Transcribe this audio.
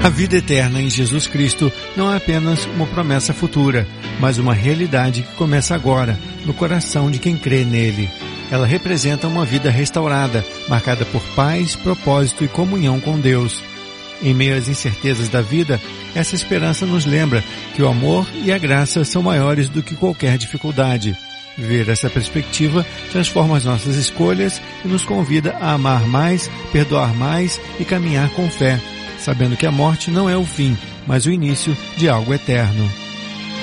A vida eterna em Jesus Cristo não é apenas uma promessa futura, mas uma realidade que começa agora, no coração de quem crê nele. Ela representa uma vida restaurada, marcada por paz, propósito e comunhão com Deus. Em meio às incertezas da vida, essa esperança nos lembra que o amor e a graça são maiores do que qualquer dificuldade. Ver essa perspectiva transforma as nossas escolhas e nos convida a amar mais, perdoar mais e caminhar com fé, sabendo que a morte não é o fim, mas o início de algo eterno.